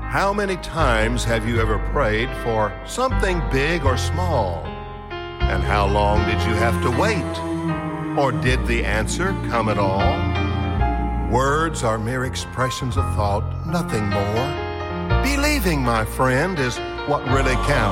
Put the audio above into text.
How many times have you ever prayed for something big or small? And how long did you have to wait? Or did the answer come at all? Words are mere expressions of thought, nothing more. Believing, my friend, is what really counts.